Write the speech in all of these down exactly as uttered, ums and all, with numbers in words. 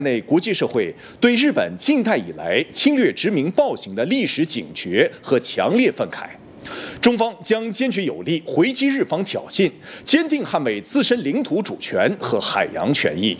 内国际社会对日本近代以来侵略殖民暴行的历史警觉和强烈愤慨，中方将坚决有力回击日方挑衅，坚定捍卫自身领土主权和海洋权益。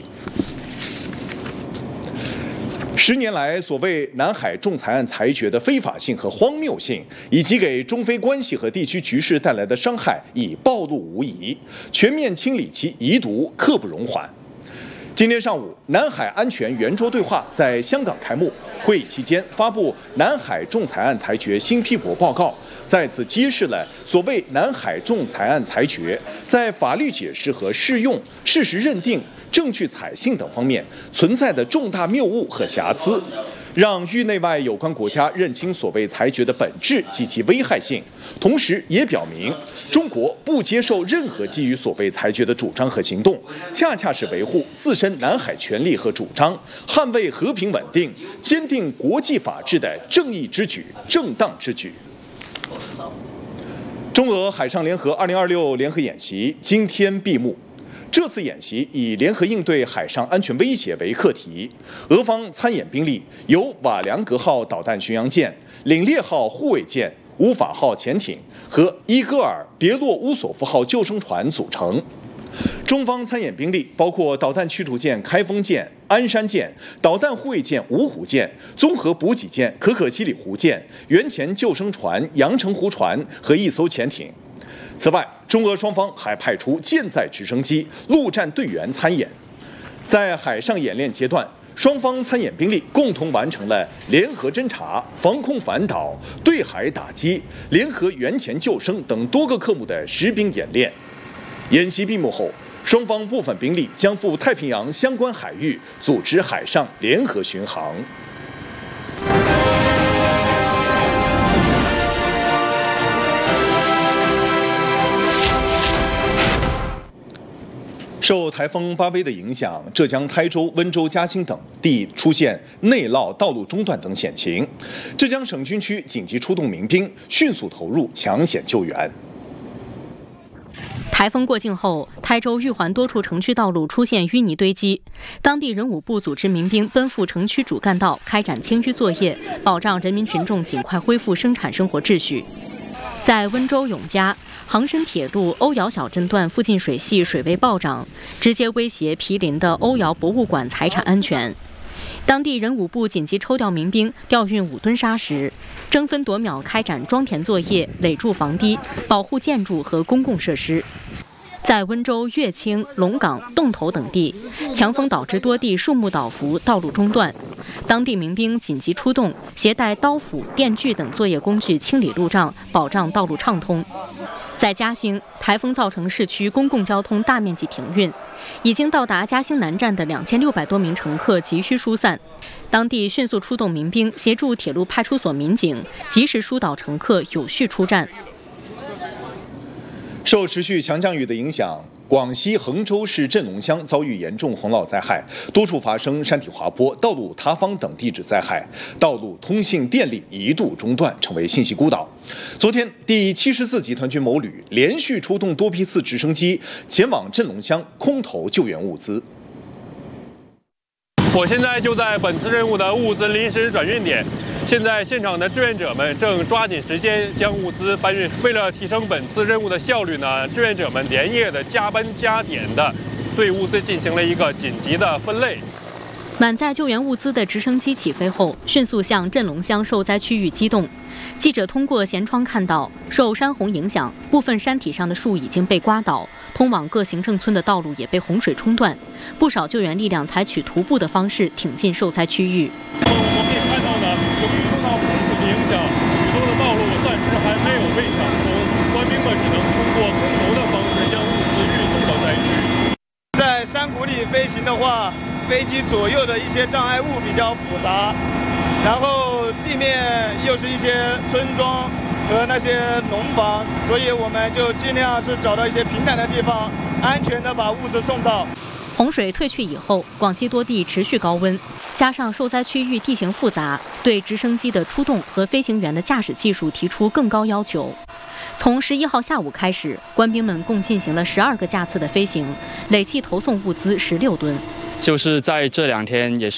十年来，所谓南海仲裁案裁决的非法性和荒谬性，以及给中非关系和地区局势带来的伤害，已暴露无遗，全面清理其遗毒，刻不容缓。今天上午，南海安全圆桌对话在香港开幕。会议期间发布南海仲裁案裁决新批驳报告，再次揭示了所谓南海仲裁案裁决在法律解释和适用、事实认定、证据采信等方面存在的重大谬误和瑕疵，让域内外有关国家认清所谓裁决的本质及其危害性，同时也表明中国不接受任何基于所谓裁决的主张和行动，恰恰是维护自身南海权利和主张，捍卫和平稳定，坚定国际法治的正义之举、正当之举。中俄海上联合二零二六联合演习今天闭幕。这次演习以联合应对海上安全威胁为课题，俄方参演兵力由瓦良格号导弹巡洋舰、凛冽号护卫舰、乌法号潜艇和伊戈尔别洛乌索夫号救生船组成。中方参演兵力包括导弹驱逐舰开封舰、鞍山舰、导弹护卫舰芜湖舰、综合补给舰可可西里湖舰、原潜救生船阳澄湖船和一艘潜艇。此外，中俄双方还派出舰载直升机、陆战队员参演。在海上演练阶段，双方参演兵力共同完成了联合侦察、防空反导、对海打击、联合援潜救生等多个科目的实兵演练。演习闭幕后，双方部分兵力将赴太平洋相关海域组织海上联合巡航。受台风巴威的影响，浙江台州、温州、嘉兴等地出现内涝、道路中断等险情。浙江省军区紧急出动民兵，迅速投入抢险救援。 台风过境后，台州玉环多处城区道路出现淤泥堆积，当地人武部组织民兵奔赴城区主干道开展清淤作业，保障人民群众尽快恢复生产生活秩序。在温州永嘉杭深铁路欧窑小镇段附近水系水位暴涨，直接威胁毗邻的欧窑博物馆财产安全。当地人武部紧急抽调民兵调运五吨沙石，争分夺秒开展装填作业、垒筑防堤、保护建筑和公共设施。在温州乐清、龙岗、洞头等地，强风导致多地树木倒伏，道路中断。当地民兵紧急出动，携带刀斧、电锯等作业工具清理路障，保障道路畅通。在嘉兴，台风造成市区公共交通大面积停运，已经到达嘉兴南站的两千六百多名乘客急需疏散。当地迅速出动民兵，协助铁路派出所民警及时疏导乘客，有序出站。 受持续强降雨的影响，广西衡州市镇龙乡遭遇严重洪涝灾害，多处发生山体滑坡、道路塌方等地质灾害，道路、通信、电力一度中断，成为信息孤岛。昨天，第七十四集团军某旅连续出动多批次直升机前往镇龙乡空投救援物资。 我现在就在本次任务的物资临时转运点，现在现场的志愿者们正抓紧时间将物资搬运。为了提升本次任务的效率呢，志愿者们连夜的加班加点的对物资进行了一个紧急的分类。 满载救援物资的直升机起飞后，迅速向镇龙乡受灾区域机动。记者通过舷窗看到，受山洪影响，部分山体上的树已经被刮倒，通往各行政村的道路也被洪水冲断。不少救援力量采取徒步的方式挺进受灾区域。 我们可以看到呢，由于受到洪水的影响，许多的道路暂时还没有被抢通，官兵们只能通过空投的方式将物资运送到灾区。 在山谷里飞行的话，飞机左右的一些障碍物比较复杂，然后地面又是一些村庄和那些农房，所以我们就尽量是找到一些平坦的地方，安全的把物资送到。 洪水退去以后，广西多地持续高温，加上受灾区域地形复杂，对直升机的出动和飞行员的驾驶技术提出更高要求。从十一号下午开始，官兵们共进行了十二个架次的飞行，累计投送物资十六吨。 就是在这两天也是